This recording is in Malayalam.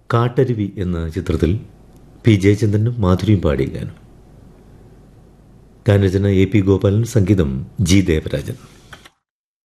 കാട്ടരുവി എന്ന ചിത്രത്തിൽ പി ജയചന്ദ്രനും മാധുരിയും പാടിയ ഗാനം. ഗാനരചന എ പി ഗോപാലൻ, സംഗീതം ജി ദേവരാജൻ.